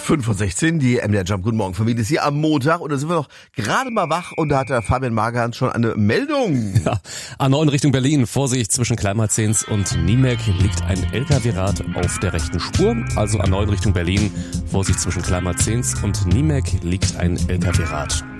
5:16, die MDR Jump. Guten Morgen, Familie. Ist hier am Montag und da sind wir noch gerade mal wach und da hat der Fabian Magerhans schon eine Meldung. Ja, A9 Richtung Berlin. Vorsicht, zwischen Kleinmarzens und Niemek liegt ein LKW-Rad auf der rechten Spur. Also A9 Richtung Berlin. Vorsicht, zwischen Kleinmarzens und Niemek liegt ein LKW-Rad.